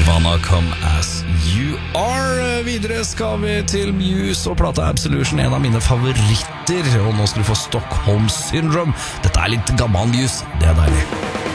Nirvana, Come As You Are. Videre skal vi til Muse og plata Absolution, en av mine favoritter. Og nå skal du få Stockholm Syndrome. Dette er litt gammel Muse, det er deilig.